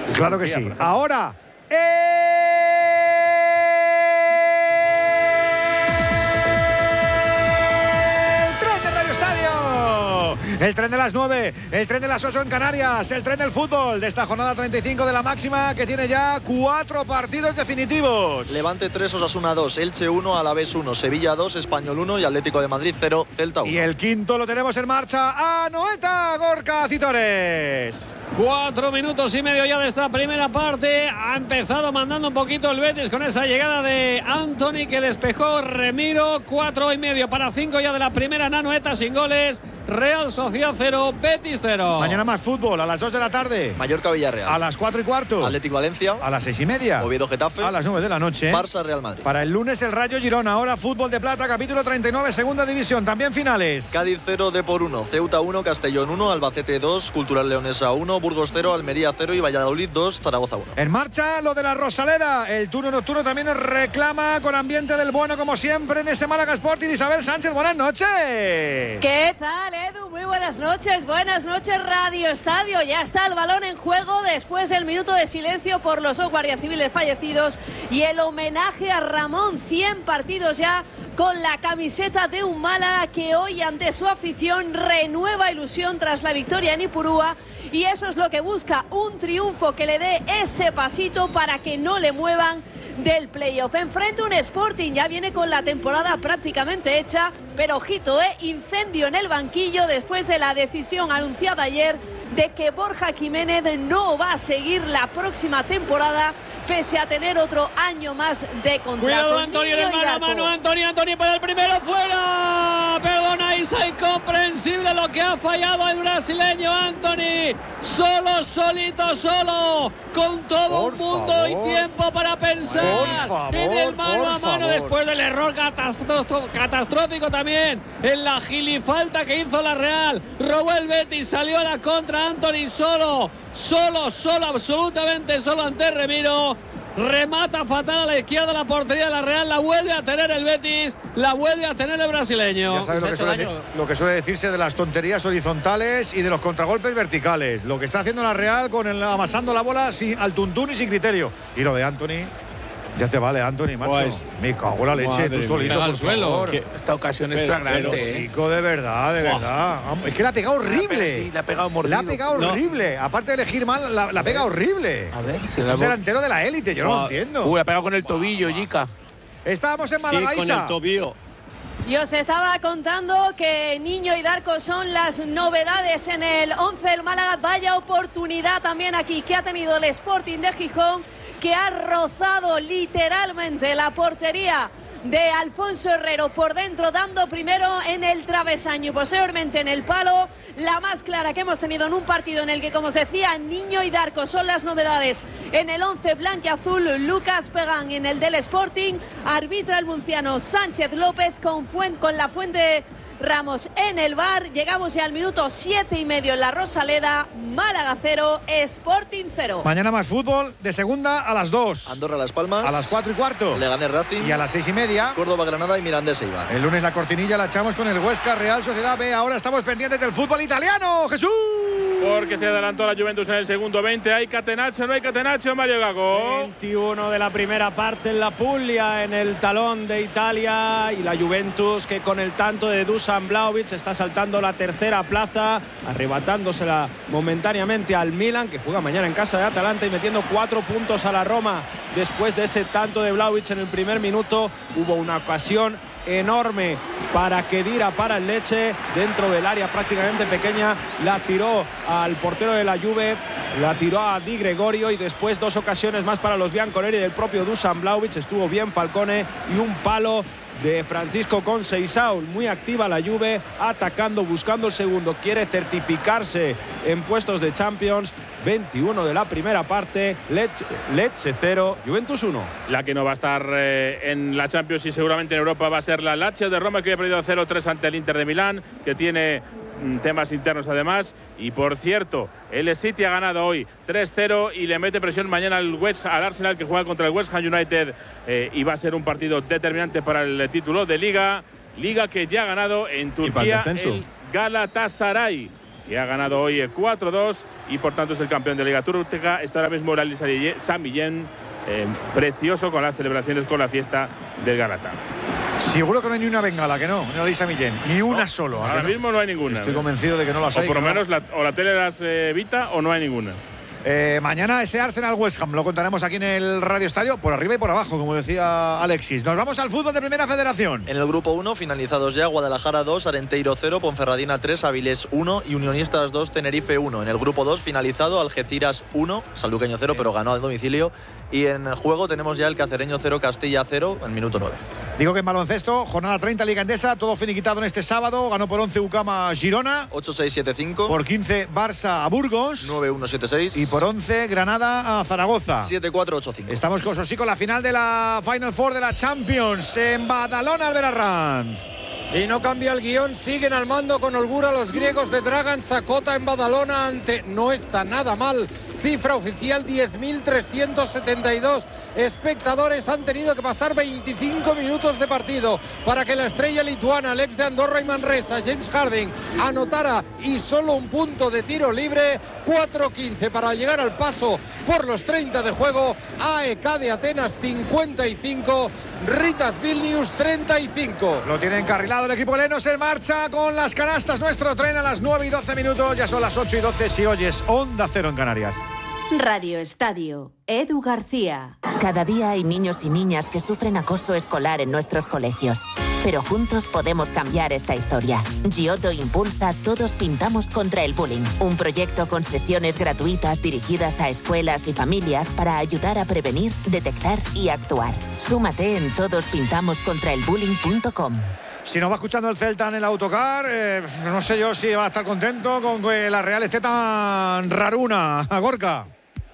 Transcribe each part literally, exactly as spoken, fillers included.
Claro que sí. Ahora, ¡eh! El tren de las nueve, el tren de las ocho en Canarias, el tren del fútbol de esta jornada treinta y cinco de la máxima, que tiene ya cuatro partidos definitivos. Levante tres, Osasuna dos, Elche uno, Alavés uno, Sevilla dos, Español uno y Atlético de Madrid cero, Celta uno. Y el quinto lo tenemos en marcha. Anoeta Gorka Citores. Cuatro minutos y medio ya de esta primera parte. Ha empezado mandando un poquito el Betis con esa llegada de Anthony que despejó Remiro. Cuatro y medio para cinco ya de la primera. Anoeta sin goles. Real Sociedad cero, Betis cero. Mañana más fútbol a las dos de la tarde. Mallorca Villarreal. A las cuatro y cuarto. Atlético Valencia. A las seis y media. Oviedo Getafe. A las nueve de la noche. Barça Real Madrid. Para el lunes el Rayo Girona. Ahora fútbol de plata, capítulo treinta y nueve, segunda división. También finales. Cádiz cero, Depor uno, Ceuta uno, Castellón uno, Albacete dos, Cultural Leonesa uno, Burgos cero, Almería cero y Valladolid dos, Zaragoza uno. En marcha lo de la Rosaleda. El turno nocturno también nos reclama con ambiente del bueno como siempre en ese Málaga Sporting. Isabel Sánchez, buenas noches. ¿Qué tal, Edu? Muy buenas noches, buenas noches Radio Estadio. Ya está el balón en juego después del minuto de silencio por los dos guardias civiles fallecidos y el homenaje a Ramón. Cien partidos ya con la camiseta de un Málaga que hoy ante su afición renueva ilusión tras la victoria en Ipurúa, y eso es lo que busca, un triunfo que le dé ese pasito para que no le muevan del playoff. Enfrente un Sporting, ya viene con la temporada prácticamente hecha, pero ojito, eh, incendio en el banquillo después de la decisión anunciada ayer de que Borja Jiménez no va a seguir la próxima temporada pese a tener otro año más de contrato. Cuidado, Antonio, de mano a mano, Antonio, Antonio para el primero, fuera. Perdona, Isa, incomprensible lo que ha fallado el brasileño Anthony. Solo, solito, solo, con todo un mundo favor. y tiempo para pensar favor, en el mano a mano favor. después del error catastrófico también en la gilifalta que hizo la Real. Robó el Betis, salió a la contra Anthony solo, solo, solo, absolutamente solo ante Remiro. Remata fatal a la izquierda la portería de la Real, la vuelve a tener el Betis, la vuelve a tener el brasileño. Ya sabes lo que, suele, lo que suele decirse de las tonterías horizontales y de los contragolpes verticales. Lo que está haciendo la Real con el, amasando la bola sin, al tuntún y sin criterio. Y lo de Anthony, ya te vale, Anthony, macho. Pues, me cago en la leche, tú solito, por favor. Que esta ocasión es flagrante. Pero, chico, de verdad, de wow. verdad. Es que la ha pegado horrible. Sí, la ha pegado mordido. La ha pegado no. horrible. Aparte de elegir mal, la, la pega horrible. A ver, si el la delantero de la élite, yo no, no lo entiendo. Uh, la ha pegado con el tobillo, Jica. Estábamos en Málaga, sí, con Isa. el tobillo. Yo os estaba contando que Niño y Darko son las novedades en el once del Málaga. Vaya oportunidad también aquí que ha tenido el Sporting de Gijón, que ha rozado literalmente la portería de Alfonso Herrero por dentro, dando primero en el travesaño y posteriormente en el palo. La más clara que hemos tenido en un partido en el que, como os decía, Niño y Darko son las novedades en el once blanquiazul. Lucas Pegán en el del Sporting, arbitra el murciano Sánchez López con, Fuente, con la Fuente Ramos en el bar. Llegamos ya al minuto siete y medio en la Rosaleda. Málaga cero, Sporting cero. Mañana más fútbol de segunda a las dos. Andorra Las Palmas. A las cuatro y cuarto. Leganés Racing. Y a las seis y media. Córdoba Granada y Mirandés Eibar. El lunes la cortinilla la echamos con el Huesca Real Sociedad B. Ahora estamos pendientes del fútbol italiano. ¡Jesús! Porque se adelantó la Juventus en el segundo veinte. ¿Hay catenaccio? ¿No hay catenaccio, Mario Gago? veintiuno de la primera parte en la Puglia, en el talón de Italia. Y la Juventus, que con el tanto de Dusan Vlahovic está saltando la tercera plaza, arrebatándosela momentáneamente al Milan, que juega mañana en casa de Atalanta, y metiendo cuatro puntos a la Roma. Después de ese tanto de Vlahovic en el primer minuto, hubo una ocasión enorme para Khedira, para el Lecce, dentro del área prácticamente pequeña, la tiró al portero de la Juve, la tiró a Di Gregorio, y después dos ocasiones más para los bianconeri del propio Dusan Vlahovic. Estuvo bien Falcone y un palo de Francisco Conceição. Muy activa la Juve, atacando, buscando el segundo, quiere certificarse en puestos de Champions. veintiuno de la primera parte, Lecce, Lecce cero, Juventus uno. La que no va a estar eh, en la Champions y seguramente en Europa va a ser la Lazio de Roma, que ha perdido cero tres ante el Inter de Milán, que tiene mm, temas internos además. Y por cierto, el City ha ganado hoy tres cero y le mete presión mañana al, West, al Arsenal, que juega contra el West Ham United, eh, y va a ser un partido determinante para el título de Liga. Liga que ya ha ganado en Turquía el Galatasaray. que ha ganado hoy cuatro dos y por tanto es el campeón de la Liga Turca. Está ahora mismo el San Millán, eh, precioso con las celebraciones, con la fiesta del Galata. Seguro que no hay ni una bengala, que no, en el San Millán, ni una no, solo. Ahora no? mismo no hay ninguna. Estoy convencido de que no las o hay. por lo no menos la, o la tele las eh, evita o no hay ninguna. Eh, mañana ese Arsenal West Ham lo contaremos aquí en el Radio Estadio, por arriba y por abajo, como decía Alexis. Nos vamos al fútbol de Primera Federación. En el grupo uno, finalizados ya, Guadalajara dos, Arenteiro cero, Ponferradina tres, Avilés uno y Unionistas dos, Tenerife uno. En el grupo dos, finalizado, Algeciras uno, Sanluqueño cero, pero ganó al domicilio. Y en juego tenemos ya el Cacereño cero, Castilla cero, en minuto nueve. Digo que en baloncesto, jornada treinta, Liga Endesa, todo finiquitado en este sábado. Ganó por once Ucama Girona. ocho seis siete cinco. Por quince Barça a Burgos. nueve uno siete seis. Y por once Granada a Zaragoza. siete cuatro ocho cinco. Estamos con Sosí con la final de la Final Four de la Champions en Badalona, Albert Arranz. Y no cambia el guión, siguen al mando con holgura los griegos de Dragan Sakota en Badalona ante... No está nada mal. Cifra oficial diez mil trescientos setenta y dos espectadores. Han tenido que pasar veinticinco minutos de partido para que la estrella lituana, el ex de Andorra y Manresa, James Harden, anotara, y solo un punto de tiro libre. Cuatro quince para llegar al paso por los treinta de juego. A E K de Atenas cincuenta y cinco, Ritas Vilnius treinta y cinco. Lo tiene encarrilado el equipo Lenos en marcha con las canastas. Nuestro tren a las nueve y doce minutos. Ya son las ocho y doce si oyes Onda Cero en Canarias. Radio Estadio, Edu García. Cada día hay niños y niñas que sufren acoso escolar en nuestros colegios. Pero juntos podemos cambiar esta historia. Giotto impulsa Todos Pintamos contra el Bullying, un proyecto con sesiones gratuitas dirigidas a escuelas y familias para ayudar a prevenir, detectar y actuar. Súmate en todos pintamos contra el bullying punto com. Si nos va escuchando el Celta en el autocar, eh, no sé yo si va a estar contento con que la Real esté tan raruna. A Gorka.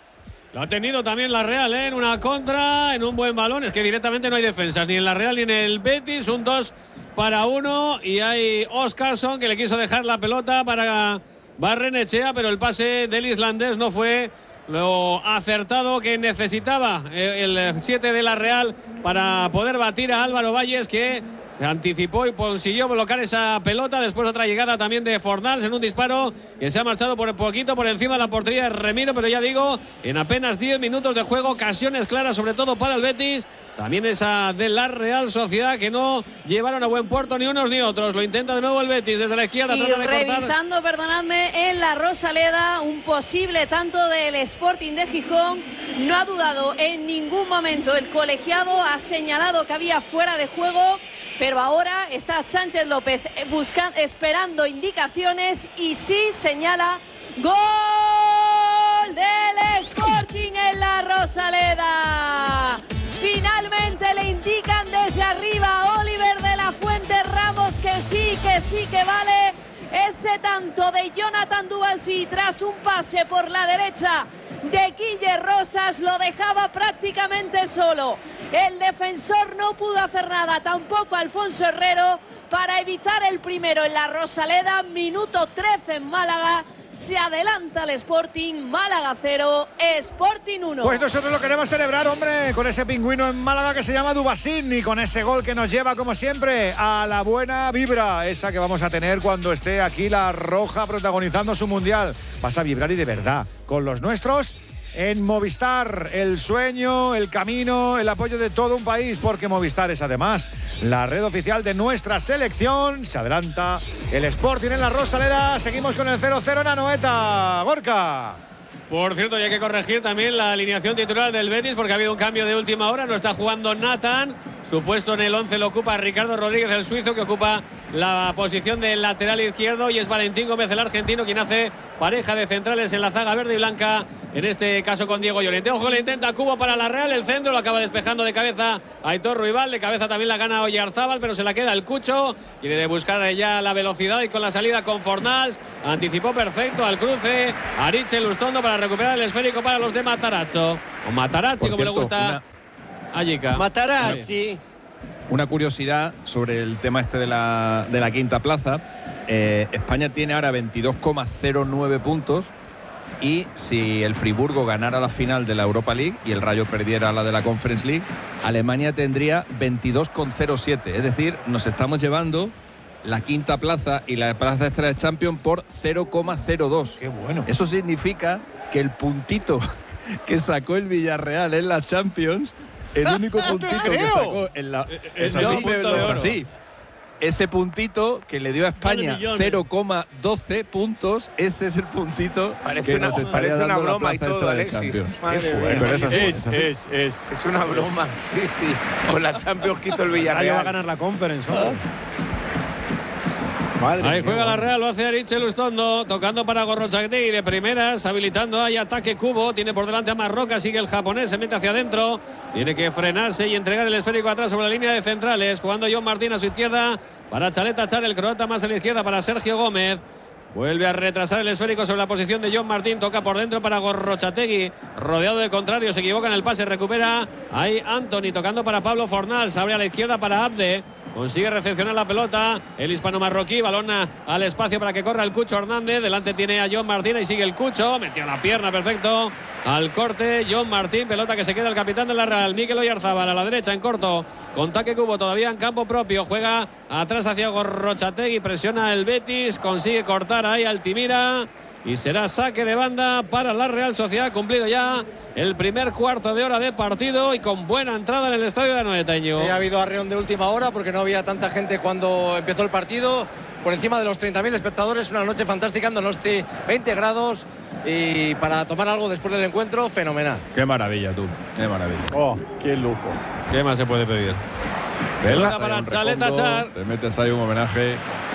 Lo ha tenido también la Real, ¿eh? En una contra, en un buen balón. Es que directamente no hay defensas, ni en la Real ni en el Betis. Un dos para uno. Y hay Oscarson que le quiso dejar la pelota para Barrenechea, pero el pase del islandés no fue lo acertado que necesitaba el siete de la Real para poder batir a Álvaro Valles, que se anticipó y consiguió bloquear esa pelota. Después otra llegada también de Fornals en un disparo que se ha marchado por poquito por encima de la portería de Remiro, pero ya digo, en apenas diez minutos de juego, ocasiones claras sobre todo para el Betis. También esa de la Real Sociedad, que no llevaron a buen puerto ni unos ni otros. Lo intenta de nuevo el Betis desde la izquierda. Y trata de revisando, cortar. perdonadme, en la Rosaleda, un posible tanto del Sporting de Gijón. No ha dudado en ningún momento el colegiado, ha señalado que había fuera de juego, pero ahora está Sánchez López buscando, esperando indicaciones, y sí señala gol del Sporting en la Rosaleda. Finalmente le indican desde arriba a Oliver de la Fuente Ramos que sí, que sí, que vale. Ese tanto de Jonathan Dubansi tras un pase por la derecha de Guille Rosas lo dejaba prácticamente solo. El defensor no pudo hacer nada, tampoco Alfonso Herrero, para evitar el primero en la Rosaleda. Minuto trece en Málaga. Se adelanta el Sporting. Málaga cero, Sporting uno. Pues nosotros lo queremos celebrar, hombre, con ese pingüino en Málaga que se llama Dubasín, y con ese gol que nos lleva, como siempre, a la buena vibra, esa que vamos a tener cuando esté aquí la Roja protagonizando su Mundial. Vas a vibrar, y de verdad, con los nuestros en Movistar. El sueño, el camino, el apoyo de todo un país, porque Movistar es además la red oficial de nuestra selección. Se adelanta el Sporting en la Rosaleda. Seguimos con el cero cero en Anoeta. Gorka. Por cierto, ya hay que corregir también la alineación titular del Betis, porque ha habido un cambio de última hora. No está jugando Nathan. Su puesto en el once lo ocupa Ricardo Rodríguez, el suizo, que ocupa la posición del lateral izquierdo, y es Valentín Gómez, el argentino, quien hace pareja de centrales en la zaga verde y blanca, en este caso con Diego Llorente. Ojo, le intenta Cubo para la Real, el centro lo acaba despejando de cabeza Aitor Ruibal, de cabeza también la gana Oyarzábal, pero se la queda el Cucho, quiere buscar ya la velocidad, y con la salida con Fornals, anticipó perfecto al cruce, Ariche Lustondo para recuperar el esférico para los de Matarazzo, o Matarazzi, como le gusta una... a Jica. Matarazzi. Una curiosidad sobre el tema este de la, de la quinta plaza. Eh, España tiene ahora veintidós coma cero nueve puntos, y si el Friburgo ganara la final de la Europa League y el Rayo perdiera la de la Conference League, Alemania tendría veintidós coma cero siete. Es decir, nos estamos llevando la quinta plaza y la plaza extra de Champions por cero coma cero dos. Qué bueno. Eso significa que el puntito que sacó el Villarreal en la Champions, el único puntito que sacó en la... Es así, es así. Ese puntito que le dio a España cero coma doce puntos, ese es el puntito parece que una, nos estaría parece dando una broma la y plaza todo, extra de Alexis. Champions. Madre Pero mía. es así, Es, es así. es, es. Es una broma, sí, sí. Con la Champions quito el Rayo va a Villarreal. ganar la Conference. ¿no? Madre Ahí mía, juega la madre. Real, lo hace Ariche Lustondo, tocando para Gorrochategui de primeras, habilitando ahí ataque Cubo, tiene por delante a Marroca, sigue el japonés, se mete hacia adentro, tiene que frenarse y entregar el esférico atrás sobre la línea de centrales, jugando John Martín a su izquierda para Chaleta Char, el croata más a la izquierda para Sergio Gómez. Vuelve a retrasar el esférico sobre la posición de John Martín. Toca por dentro para Gorrochategui. Rodeado de contrarios. Se equivoca en el pase. Recupera ahí Anthony. Tocando para Pablo Fornals. Abre a la izquierda para Abde. Consigue recepcionar la pelota. El hispano-marroquí. Balón al espacio para que corra el Cucho Hernández. Delante tiene a John Martín. Y sigue el Cucho. Metió la pierna. Perfecto. Al corte. John Martín. Pelota que se queda el capitán de la Real. Mikel Oyarzábal a la derecha en corto. Con Taque Cubo todavía en campo propio. Juega atrás hacia Gorrochategui. Presiona el Betis. Consigue cortar ahí Altimira. Y será saque de banda para la Real Sociedad. Cumplido ya el primer cuarto de hora de partido y con buena entrada en el estadio de Anoetaño. Sí, ha habido arreón de última hora porque no había tanta gente cuando empezó el partido. Por encima de los treinta mil espectadores, una noche fantástica en Donosti, veinte grados. Y para tomar algo después del encuentro, fenomenal. Qué maravilla, tú. Qué maravilla. Oh, qué lujo. ¿Qué más se puede pedir? Pelota para Chaleta Char. Te metes ahí un homenaje.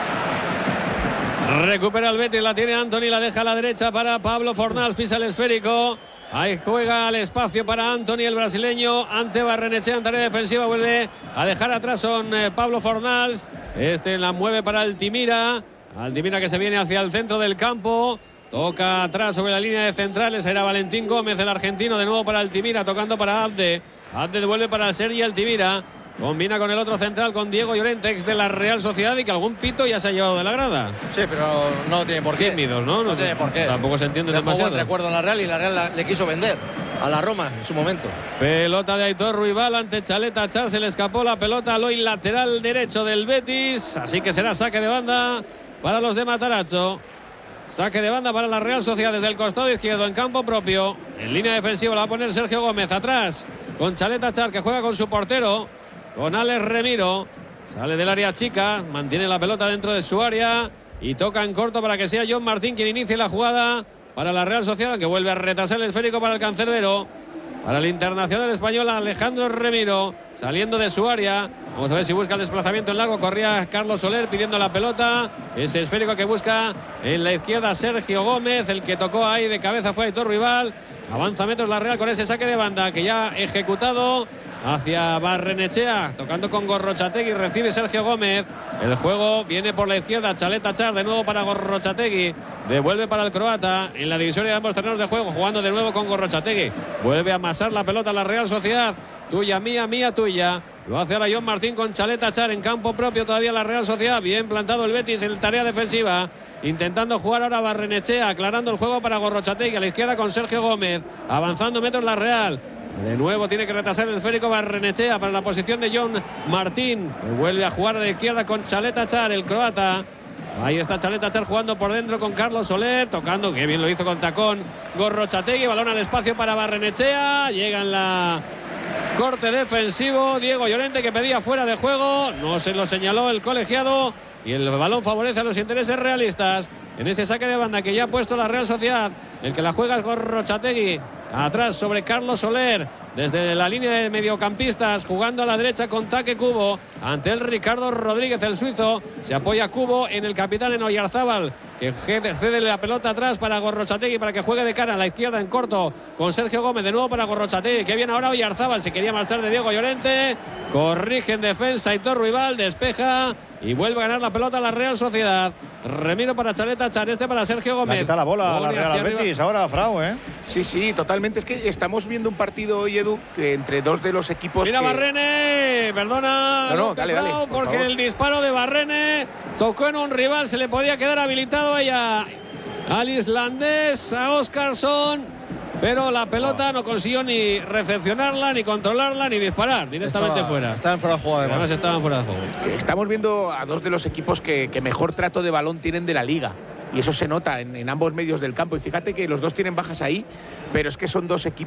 Recupera el Betis, la tiene Anthony, la deja a la derecha para Pablo Fornals, pisa el esférico. Ahí juega al espacio para Anthony, el brasileño, ante Barrenechea en tarea defensiva, vuelve a dejar atrás con eh, Pablo Fornals. Este la mueve para Altimira. Altimira que se viene hacia el centro del campo. Toca atrás sobre la línea de centrales, era Valentín Gómez, el argentino, de nuevo para Altimira, tocando para Abde. Abde devuelve para Sergi Altimira. Combina con el otro central, con Diego Llorente, ex de la Real Sociedad, y que algún pito ya se ha llevado de la grada. Sí, pero no tiene por qué. Tímidos, ¿no? No, no tiene por qué. Tampoco se entiende Dejó demasiado. buen recuerdo en la Real y la Real la, le quiso vender a la Roma en su momento. Pelota de Aitor Ruibal ante Chaleta Char, se le escapó la pelota al hoy lateral derecho del Betis, así que será saque de banda para los de Matarazzo. Saque de banda para la Real Sociedad desde el costado izquierdo en campo propio. En línea defensiva la va a poner Sergio Gómez atrás con Chaleta Char, que juega con su portero, con Alex Remiro. Sale del área chica, mantiene la pelota dentro de su área y toca en corto para que sea John Martín quien inicie la jugada para la Real Sociedad, que vuelve a retrasar el esférico para el cancerbero. Para el internacional español Alejandro Remiro, saliendo de su área. Vamos a ver si busca el desplazamiento en largo. Corría Carlos Soler pidiendo la pelota. Ese esférico que busca en la izquierda Sergio Gómez. El que tocó ahí de cabeza fue Aitor Ruibal. Avanza metros la Real con ese saque de banda que ya ha ejecutado hacia Barrenechea, tocando con Gorrochategui. Recibe Sergio Gómez. El juego viene por la izquierda. Chaleta Char de nuevo para Gorrochategui. Devuelve para el croata en la divisoria de ambos terrenos de juego, jugando de nuevo con Gorrochategui. Vuelve a amasar la pelota a la Real Sociedad. Tuya, mía, mía, tuya. Lo hace ahora John Martín con Chaleta Char en campo propio todavía la Real Sociedad. Bien plantado el Betis en tarea defensiva. Intentando jugar ahora Barrenechea, aclarando el juego para Gorrochategui a la izquierda con Sergio Gómez. Avanzando metros la Real. De nuevo tiene que retrasar el esférico Barrenechea para la posición de John Martín, que vuelve a jugar a la izquierda con Chaleta Char, el croata. Ahí está Chaleta Char jugando por dentro con Carlos Soler, tocando, que bien lo hizo con tacón Gorrochategui. Balón al espacio para Barrenechea. Llega en la corte defensivo Diego Llorente, que pedía fuera de juego. No se lo señaló el colegiado y el balón favorece a los intereses realistas en ese saque de banda que ya ha puesto la Real Sociedad. El que la juega es Gorrochategui. Atrás sobre Carlos Soler, desde la línea de mediocampistas, jugando a la derecha con Taque Cubo. Ante el Ricardo Rodríguez, el suizo. Se apoya Cubo en el capitán, en Oyarzábal, que cede la pelota atrás para Gorrochategui para que juegue de cara a la izquierda en corto con Sergio Gómez. De nuevo para Gorrochategui, que viene ahora Oyarzábal. Se quería marchar de Diego Llorente. Corrige en defensa Aitor Ruibal, despeja y vuelve a ganar la pelota a la Real Sociedad. Remiro para Chaleta Char, este para Sergio Gómez. Le quita la bola a la Real al Betis ahora, Frau, ¿eh? Sí, sí, totalmente. Es que estamos viendo un partido hoy, Edu, que entre dos de los equipos. Mira que... Barrene, perdona. No, no, dale, dale, por porque favor. el disparo de Barrene tocó en un rival, se le podía quedar habilitado ella al islandés, a Óskarsson. pero la pelota no consiguió ni recepcionarla, ni controlarla, ni disparar. Directamente estaba, fuera. Estaba en fuera de juego, además. Además estaban fuera de juego. Estamos viendo a dos de los equipos que, que mejor trato de balón tienen de la liga. Y eso se nota en, en ambos medios del campo. Y fíjate que los dos tienen bajas ahí, pero es que son dos equipos